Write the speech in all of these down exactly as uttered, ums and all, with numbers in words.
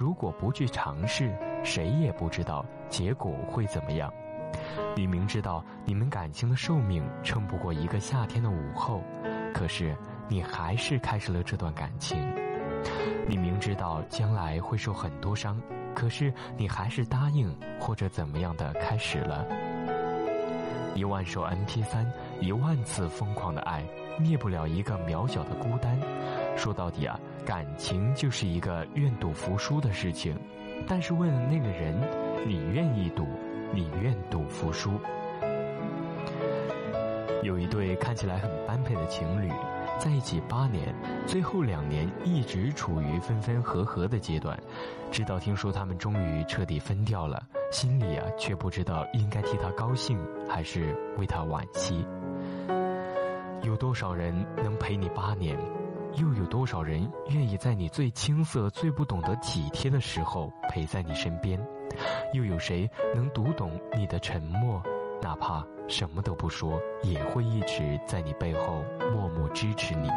如果不去尝试，谁也不知道结果会怎么样。你明知道你们感情的寿命撑不过一个夏天的午后，可是你还是开始了这段感情。你明知道将来会受很多伤，可是你还是答应或者怎么样的开始了。一万首 M P 三， 一万次疯狂的爱，灭不了一个渺小的孤单。说到底啊，感情就是一个愿赌服输的事情，但是为了那个人，你愿意赌，你愿赌服输。有一对看起来很般配的情侣，在一起八年，最后两年一直处于分分合合的阶段，直到听说他们终于彻底分掉了，心里啊却不知道应该替他高兴还是为他惋惜。有多少人能陪你八年，又有多少人愿意在你最青涩最不懂得体贴的时候陪在你身边，又有谁能读懂你的沉默，哪怕什么都不说，也会一直在你背后默默支持你。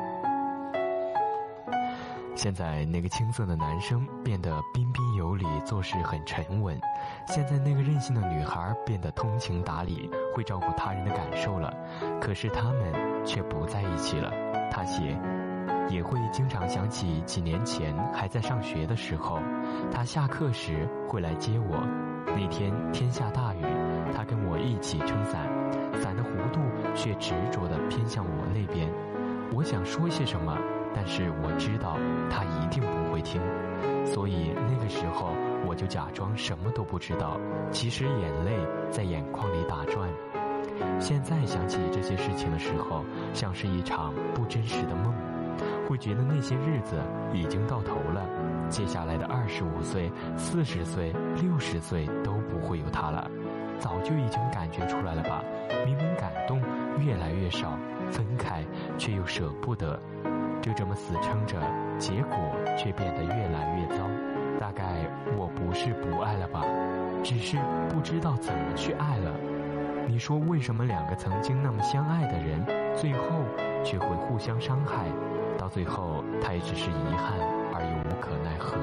现在那个青涩的男生变得彬彬有礼，做事很沉稳，现在那个任性的女孩变得通情达理，会照顾他人的感受了，可是他们却不在一起了。他写，也会经常想起几年前还在上学的时候，他下课时会来接我，那天天下大雨，他跟我一起撑伞，伞的弧度却执着地偏向我那边。我想说些什么，但是我知道他一定不会听，所以那个时候我就假装什么都不知道，其实眼泪在眼眶里打转。现在想起这些事情的时候，像是一场不真实的梦，会觉得那些日子已经到头了，接下来的二十五岁、四十岁、六十岁都不会有他了。早就已经感觉出来了吧？明明感动越来越少，分开却又舍不得，就这么死撑着，结果却变得越来越糟。大概我不是不爱了吧，只是不知道怎么去爱了。你说为什么两个曾经那么相爱的人，最后却会互相伤害？到最后，他也只是遗憾而又无可奈何。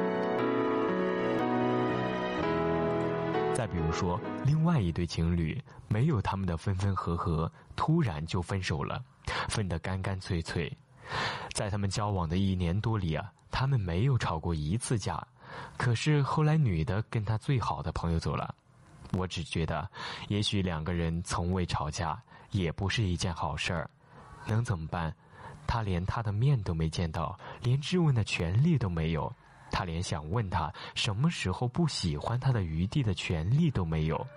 再比如说，另外一对情侣，没有他们的分分合合，突然就分手了，分得干干脆脆。在他们交往的一年多里啊，他们没有吵过一次架。可是后来女的跟他最好的朋友走了。我只觉得，也许两个人从未吵架，也不是一件好事儿。能怎么办？他连他的面都没见到，连质问的权利都没有。他连想问他什么时候不喜欢他的余地的权利都没有。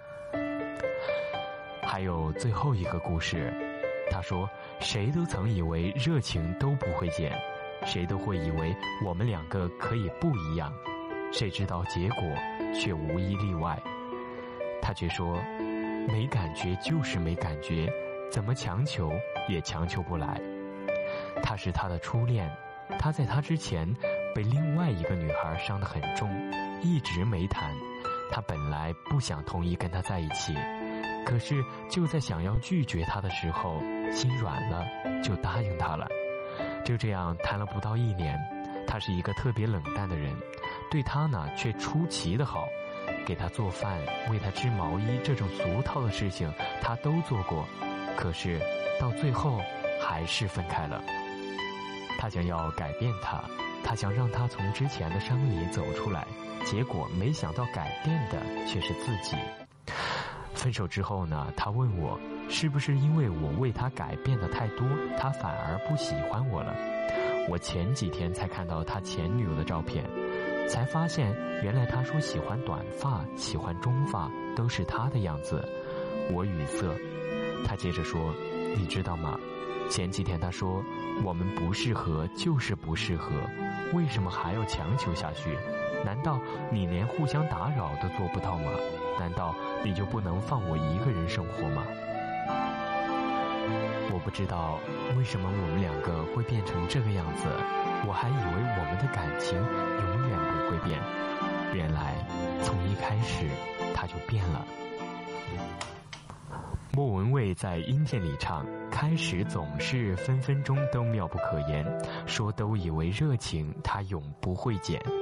还有最后一个故事，他说，谁都曾以为热情都不会减，谁都会以为我们两个可以不一样，谁知道结果却无一例外。他却说，没感觉就是没感觉，怎么强求也强求不来。他是他的初恋，他在他之前被另外一个女孩伤得很重，一直没谈。他本来不想同意跟他在一起，可是就在想要拒绝他的时候，心软了，就答应他了。就这样谈了不到一年，他是一个特别冷淡的人，对他呢却出奇的好，给他做饭，为他织毛衣，这种俗套的事情他都做过，可是到最后还是分开了。他想要改变他，他想让他从之前的伤里走出来，结果没想到改变的却是自己。分手之后呢，他问我，是不是因为我为他改变的太多，他反而不喜欢我了？我前几天才看到他前女友的照片，才发现原来他说喜欢短发，喜欢中发，都是他的样子。我语塞。他接着说，你知道吗？前几天他说，我们不适合就是不适合，为什么还要强求下去？难道你连互相打扰都做不到吗？难道你就不能放我一个人生活吗？我不知道为什么我们两个会变成这个样子，我还以为我们的感情永远不会变，原来从一开始它就变了。莫文蔚在阴天里唱，开始总是分分钟都妙不可言，说都以为热情它永不会减。